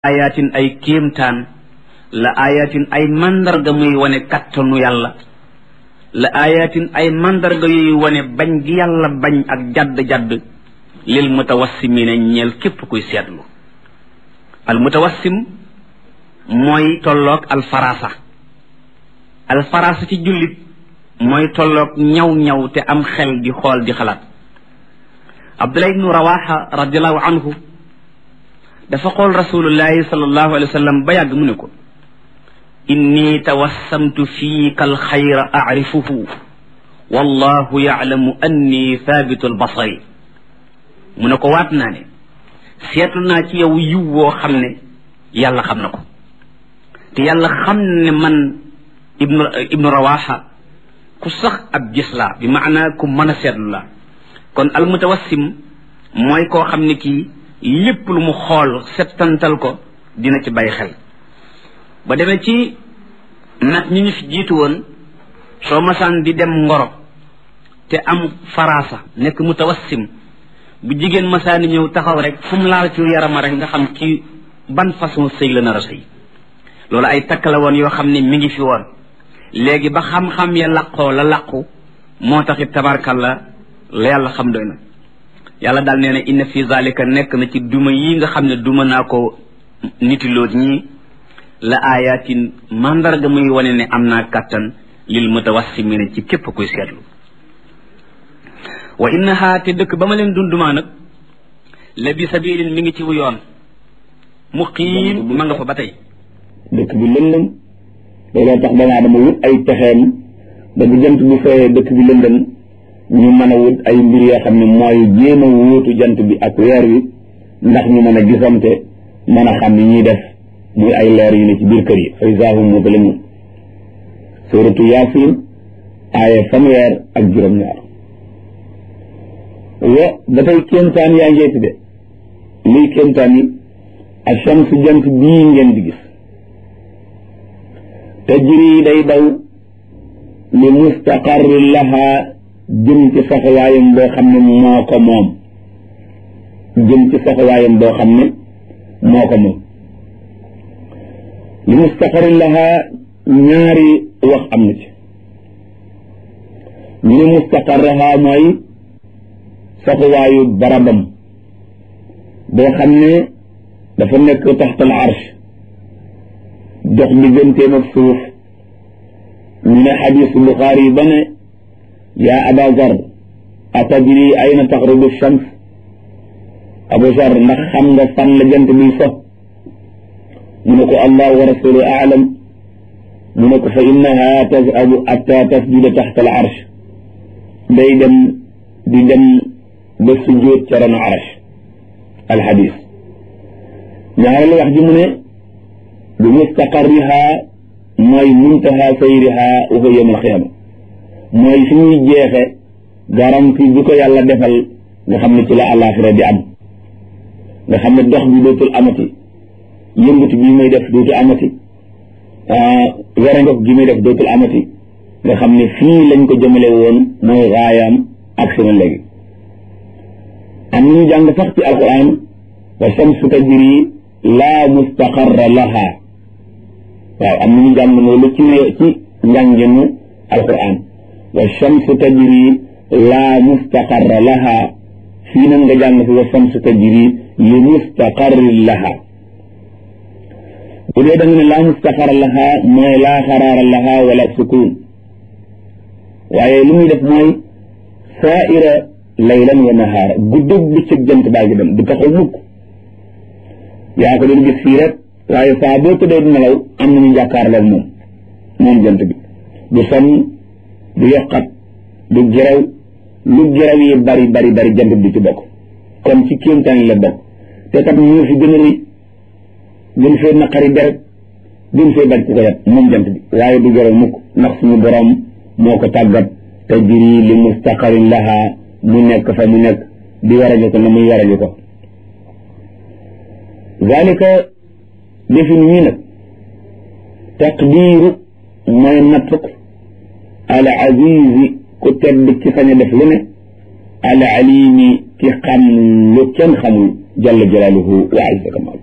ayatin ay kéemtaan la ayatin ay mandarga muy wane kattanu yàlla la ayatin ay mandarga yuy wane bañ gi yàlla bañ ak jadd-jadd lil mutawassimina ñeel képp kuy seetlu al mutawassim mooy tolloog alfarasa ci jullit mooy tolloog ñaw te am xel di xool di xalaat Abdullah ibnu Rawaha radiallahu anhu dafa xool rasulullahi sallallahu alayhi wa sallam ba yàgg mu ne ko inni tawassamtu fiika alxayra acrifuhu wallahu yaclamu anni thabitu albasari mu ne ko waat naa ne seetlu naa ci yow yiw woo xam ne yàlla xam na ko te yàlla xam ne man ibnu Rawaha ku sax ab gis laa bi maanaa ku mën a seetlu laa kon almutawassim mooy koo xam ne kii lépp lu mu xool settantal ko dina ci bàyyi xel ba demee ci nag ñi ñu fi jiitu woon soo masaan di dem ngoro te am farasa nekk mutawassim bu jigéen masaani ñëw taxaw rek fu mu laal ci yarama rek nga xam ci ban façon sëy la nar a sëy loolu ay takk la woon yoo xam ne mi ngi fi woon léegi ba xam-xam ya laqoo la laqu moo taxit tabarkalla la yàlla xam doy na yàlla daal nee na inna fi zalika nekk na ci duma yi nga xam ne duma naa ko nitiloot ñi la ayatin mandarga muy wane ne am naa kàttan lil mutawassimina ci képp kuy seetlu wa innaha te dëkk ba ma leen dundumaa nag la bi sabilin mi ngi ci wu yoon muqiim ma nga fa ba tey dëkk bi lëndëm looloo tax dangaa dama wut ay pexeem ba bu jant bi fayee dëkk bi lëndëm ñu mën a wut ay mbir yoo xam ne mooy jéem a wóotu jant bi ak weer wi ndax ñu mën a gisante mën a xam ni ñuy def muy ay leer yu ne ci biir kër yi fa izaa hum muzlimuun suuratu Yaasin aaya fanweer ak juróom-ñaar wa ba tey kéemtaan yaa ngeeti de luy kéemtaan yi ash-shamsu jant bii ngeen di gis tajri day daw li mustaqarrin lahaa jëm ci saxawaayam boo xam ne moo ko moom jëm ci saxawaayam boo xam ne moo ko moom li mustaqarrin lahaa ñaari wax am na ci ñu ne mustaqarraha mooy saxawaayu barabam boo xam ne dafa nekk taxtal arsh dox digganteem ak suuf ñu ne xadiisu Buxaari yi ba ne yaa Aba Zar atadri ayna taxrubu shams Abu Zar ndax xam nga fan la jant biy so mu ne ko Allah wa rasuluhu a'lam mu ne ko fa innaha tazhabu hatta tasjuda taxta al arsh day dem di dem ba sujjóot ca ron arsh al xadiis ñaareelu wax ji mu ne bi mustaqarriha mooy muntaha sayriha wa huwa yawm al qiyaama mooy fi ñuy jeexe garanti bi ko yàlla defal nga xam ne ci la àllaaxira di am nga xam ne dox bi dootul amati yëngatu bi muy def dootul amati werengof gi muy def dootul amati nga xam ne fii lañ ko jëmale woon mooy raayaam ak seen léegi am ñu jàng sax ci alquran wa shamsu tajri laa mustaqarra laha waaw am nañu jàng loolu ci njànginu alquran wa shamsu tajri laa mustaqarra laha fii nag nga jàng fi wa shamsu tajri li mustaqarrin laha bu dee da nga ne laa mustaqarra laha mooy laa xaraara laha wala sukun waaye li muy def mooy saaira laylan wa nahaara guddug bëccëg jant baa ngi dem du taxaw mukk yaa ko doon gis fii rek waaye saa boo tëddee di nelaw am nañu jàkkaarloog moom jant bi du sonn du yokkat du gerew lu gerew yi bari jant bi di ci bokk kon ci kéemtaan yi la bokk te kat ñu fi gën a rëy gën fee naqari deret gën fee bañ ku ko yat moom jant bi waaye du gerew mukk ndax suñu borom moo ko tàggat tajri li mustaqarin laha mu nekk fa mu nekk di waraju ko na muy waraju ko zalika defin ñii nag taqdiiru mooy nattuk al azizi ku tedd ci sañ a def lu ne al alimi ki xam lu kenn xamul jalla jalaaluhu wa azza kamal